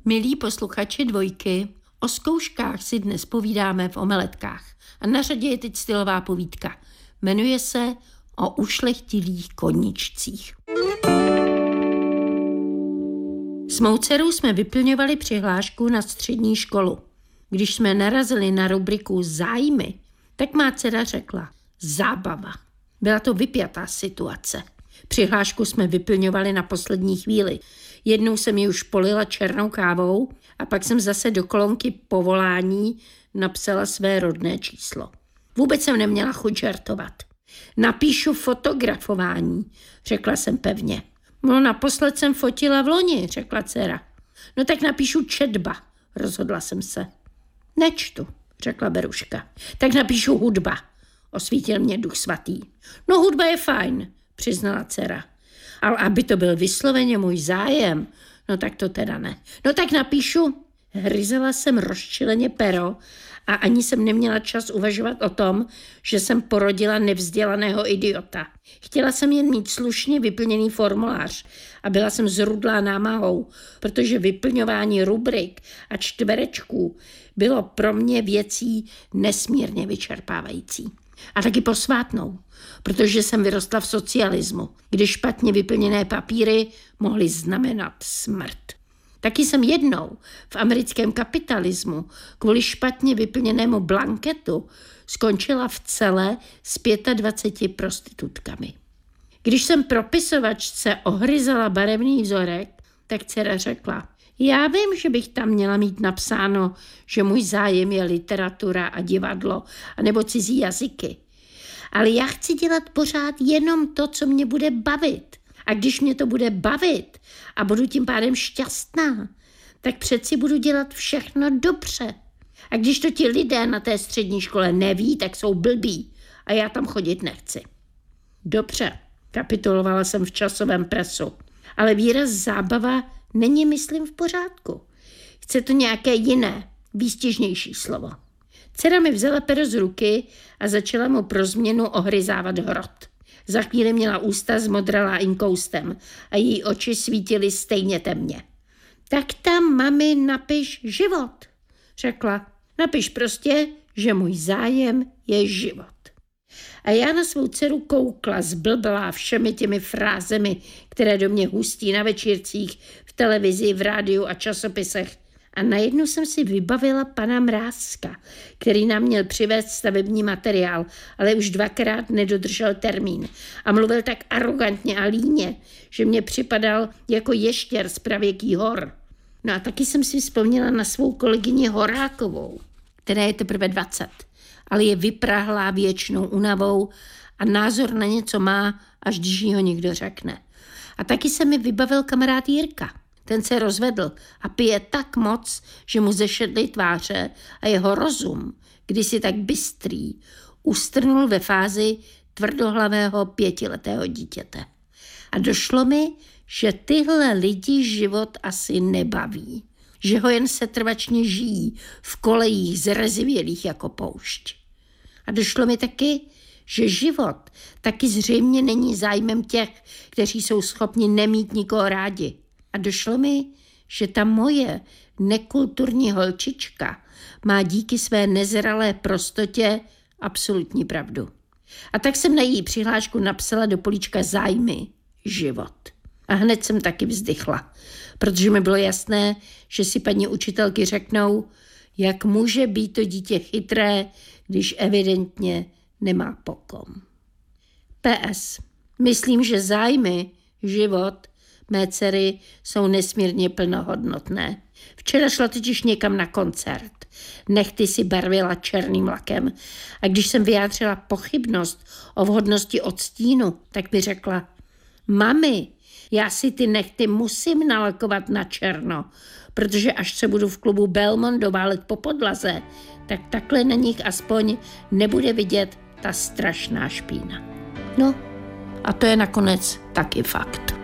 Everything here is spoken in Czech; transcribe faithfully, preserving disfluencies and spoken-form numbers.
Milí posluchači Dvojky, o zkouškách si dnes povídáme v Omeletkách. A na řadě je teď stylová povídka. Jmenuje se O ušlechtilých koníčcích. S mou dcerou jsme vyplňovali přihlášku na střední školu. Když jsme narazili na rubriku zájmy, tak má dcera řekla zábava. Byla to vypjatá situace. Přihlášku jsme vyplňovali na poslední chvíli. Jednou jsem ji už polila černou kávou a pak jsem zase do kolonky povolání napsala své rodné číslo. Vůbec jsem neměla chuť žartovat. Napíšu fotografování, řekla jsem pevně. No naposled jsem fotila v loni, řekla dcera. No tak napíšu četba, rozhodla jsem se. Nečtu, řekla Beruška. Tak napíšu hudba, osvítil mě Duch Svatý. No hudba je fajn, přiznala dcera. Ale aby to byl vysloveně můj zájem, no tak to teda ne. No tak napíšu, hryzela jsem rozčileně pero a ani jsem neměla čas uvažovat o tom, že jsem porodila nevzdělaného idiota. Chtěla jsem jen mít slušně vyplněný formulář a byla jsem zrudlá námahou, protože vyplňování rubrik a čtverečků bylo pro mě věcí nesmírně vyčerpávající. A taky posvátnou, protože jsem vyrostla v socialismu, kde špatně vyplněné papíry mohly znamenat smrt. Taky jsem jednou v americkém kapitalismu kvůli špatně vyplněnému blanketu skončila v cele s dvaceti pěti prostitutkami. Když jsem propisovačce ohryzala barevný vzorek, tak dcera řekla, já vím, že bych tam měla mít napsáno, že můj zájem je literatura a divadlo, anebo cizí jazyky. Ale já chci dělat pořád jenom to, co mě bude bavit. A když mě to bude bavit a budu tím pádem šťastná, tak přeci budu dělat všechno dobře. A když to ti lidé na té střední škole neví, tak jsou blbí a já tam chodit nechci. Dobře, kapitulovala jsem v časovém presu, ale výraz zábava není, myslím, v pořádku. Chce to nějaké jiné, výstižnější slovo. Dcera mi vzala pero z ruky a začala mu pro změnu ohryzávat hrot. Za chvíli měla ústa zmodralá inkoustem a její oči svítily stejně temně. Tak tam, mami, napiš život, řekla. Napiš prostě, že můj zájem je život. A já na svou dceru koukla, zblblá všemi těmi frázemi, které do mě hustí na večírcích, v televizi, v rádiu a časopisech. A najednou jsem si vybavila pana Mrázka, který nám měl přivést stavební materiál, ale už dvakrát nedodržel termín. A mluvil tak arrogantně a líně, že mě připadal jako ještěr z pravěkých hor. No a taky jsem si vzpomněla na svou kolegyni Horákovou, která je teprve dvacet, ale je vyprahlá věčnou únavou a názor na něco má, až když jí ho někdo řekne. A taky se mi vybavil kamarád Jirka. Ten se rozvedl a pije tak moc, že mu zešedly tváře a jeho rozum, kdysi tak bystrý, ustrnul ve fázi tvrdohlavého pětiletého dítěte. A došlo mi, že tyhle lidi život asi nebaví, že ho jen setrvačně žijí v kolejích zrezivělých jako poušť. A došlo mi taky, že život taky zřejmě není zájmem těch, kteří jsou schopni nemít nikoho rádi. A došlo mi, že ta moje nekulturní holčička má díky své nezralé prostotě absolutní pravdu. A tak jsem na její přihlášku napsala do políčka zájmy život. A hned jsem taky vzdychla, protože mi bylo jasné, že si paní učitelky řeknou, jak může být to dítě chytré, když evidentně nemá pokom. P S. Myslím, že zájmy život mé dcery jsou nesmírně plnohodnotné. Včera šla totiž někam na koncert. Nechty si barvila černým lakem. A když jsem vyjádřila pochybnost o vhodnosti odstínu, tak mi řekla, mami, já si ty nechty musím nalakovat na černo, protože až se budu v klubu Belmont doválet po podlaze, tak takhle na nich aspoň nebude vidět ta strašná špína. No, a to je nakonec taky fakt.